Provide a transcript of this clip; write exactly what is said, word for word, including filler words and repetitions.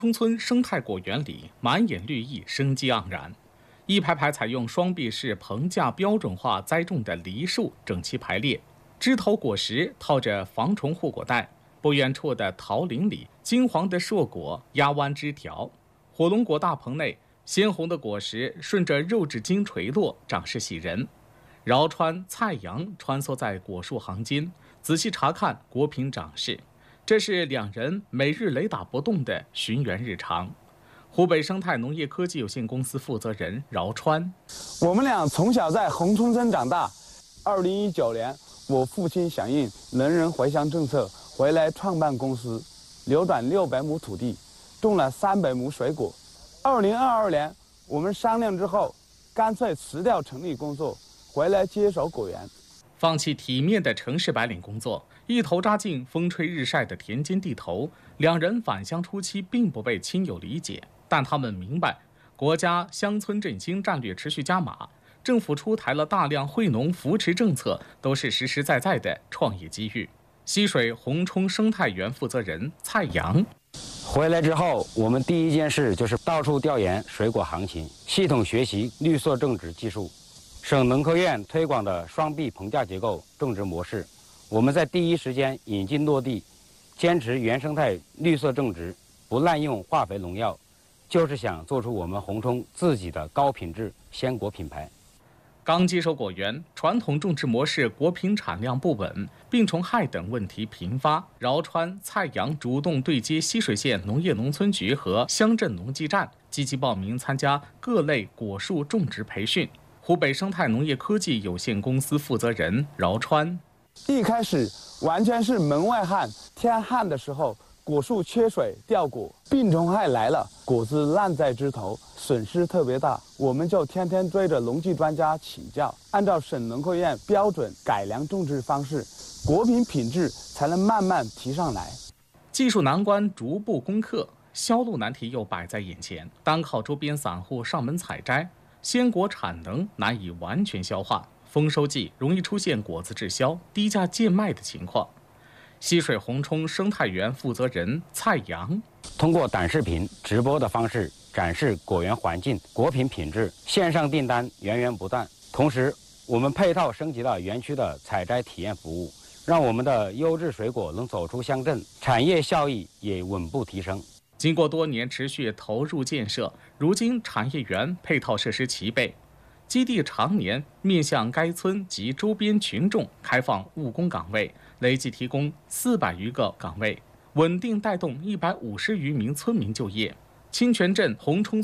冲村生态果园里满眼绿意，生机盎然。一排排采用双臂式棚架标准化栽种的梨树整齐排列，枝头果实套着防虫护果带。不远处的桃林里，金黄的硕果压弯枝条。火龙果大棚内，鲜红的果实顺着肉质茎垂落，长势喜人。饶川、蔡阳穿梭在果树行间，仔细查看果品长势。这是两人每日雷打不动的寻园日常。湖北生态农业科技有限公司负责人饶川： 我们俩从小在红冲村长大。二零一九年，我父亲响应能人回乡政策，回来创办公司，流转六百亩土地，种了三百亩水果。二零二二年，我们商量之后，干脆辞掉城里工作，回来接手果园。 放弃体面的城市白领工作，一头扎进风吹日晒的田间地头。两人返乡初期并不被亲友理解，但他们明白，国家乡村振兴战略持续加码，政府出台了大量惠农扶持政策，都是实实在在的创业机遇。溪水红冲生态园负责人蔡阳： 回来之后，我们第一件事就是到处调研水果行情，系统学习绿色种植技术。省农科院推广的双臂棚架结构种植模式，我们在第一时间引进落地，坚持原生态绿色种植，不滥用化肥农药，就是想做出我们红冲自己的高品质鲜果品牌。 刚接手果园，传统种植模式果品产量不稳，病虫害等问题频发。饶川、蔡阳主动对接溪水县农业农村局和乡镇农技站，积极报名参加各类果树种植培训。湖北生态农业科技有限公司负责人饶川： 一开始完全是门外汉，天旱的时候，果树缺水掉果，病虫害来了，果子烂在枝头，损失特别大。我们就天天追着农技专家请教，按照省农科院标准改良种植方式，果品品质才能慢慢提上来。 技术难关逐步攻克，销路难题又摆在眼前，单靠周边散户上门采摘，鲜果产能难以完全消化，丰收季容易出现果子滞销、低价贱卖的情况。溪水红冲生态园负责人蔡阳： 通过短视频直播的方式展示果园环境、果品品质，线上订单源源不断。同时，我们配套升级了园区的采摘体验服务，让我们的优质水果能走出乡镇，产业效益也稳步提升。 经过多年持续投入建设，如今产业园配套设施齐备，基地常年面向该村及周边群众开放务工岗位，累计提供四百余个岗位，稳定带动一百五十余名村民就业。清泉镇红冲